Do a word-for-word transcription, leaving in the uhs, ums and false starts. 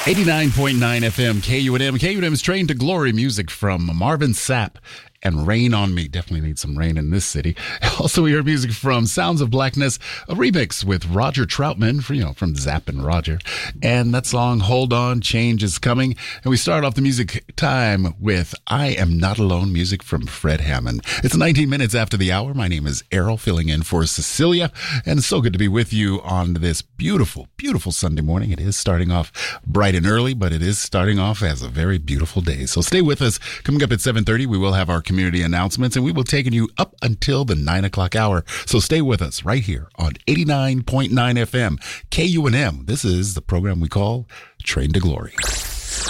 eighty-nine point nine F M, K U N M. K U N M's Train to Glory, music from Marvin Sapp and Rain on Me. Definitely need some rain in this city. Also, we heard music from Sounds of Blackness, a remix with Roger Troutman, for, you know, from Zapp and Roger. And that song, Hold On, Change is Coming. And we start off the music time with I Am Not Alone, music from Fred Hammond. It's nineteen minutes after the hour. My name is Errol, filling in for Cecilia. And it's so good to be with you on this beautiful, beautiful Sunday morning. It is starting off bright and early, but it is starting off as a very beautiful day. So stay with us. Coming up at seven thirty, we will have our community announcements, and we will take you up until the nine o'clock hour. So stay with us right here on eighty-nine point nine F M, K U N M. This is the program we call Train to Glory.